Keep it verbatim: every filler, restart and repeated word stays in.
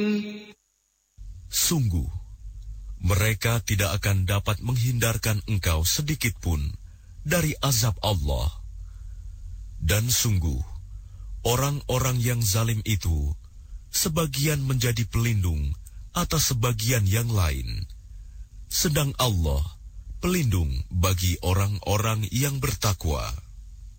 Sungguh, mereka tidak akan dapat menghindarkan engkau sedikit pun dari azab Allah. Dan sungguh, orang-orang yang zalim itu sebagian menjadi pelindung atas sebagian yang lain, sedang Allah pelindung bagi orang-orang yang bertakwa.